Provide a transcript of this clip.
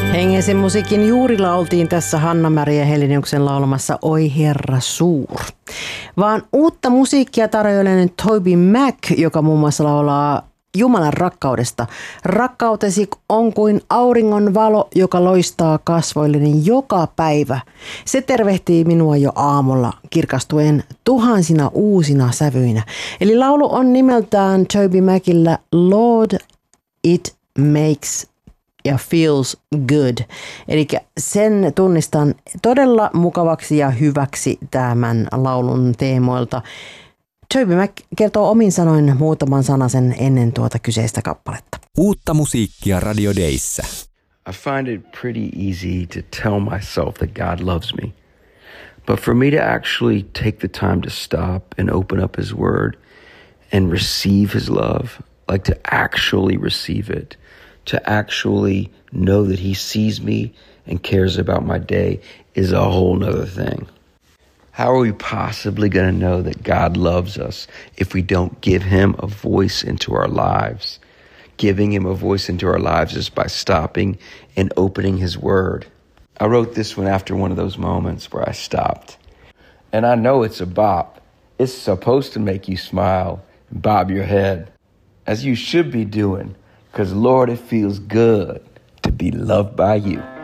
Hengellisen musiikin juurilla oltiin tässä Hanna-Maria Heleniuksen laulamassa Oi Herra suur. Vaan uutta musiikkia tarjoilee nyt Toby Mac, joka muun muassa laulaa Jumalan rakkaudesta. Rakkautesi on kuin auringon valo, joka loistaa kasvoilleni joka päivä. Se tervehtii minua jo aamulla kirkastuen tuhansina uusina sävyinä. Eli laulu on nimeltään Toby Macillä Lord It Makes ja Feels Good. Eli sen tunnistan todella mukavaksi ja hyväksi tämän laulun teemoilta. Toby Mac kertoo omin sanoin muutaman sanasen ennen tuota kyseistä kappaletta. Uutta musiikkia Radio Dayssä. I find it pretty easy to tell myself that God loves me. But for me to actually take the time to stop and open up his word and receive his love, like to actually receive it, to actually know that he sees me and cares about my day is a whole nother thing. How are we possibly going to know that God loves us if we don't give him a voice into our lives? Giving him a voice into our lives is by stopping and opening his word. I wrote this one after one of those moments where I stopped. And I know it's a bop. It's supposed to make you smile and bob your head, as you should be doing, because Lord, it feels good to be loved by you.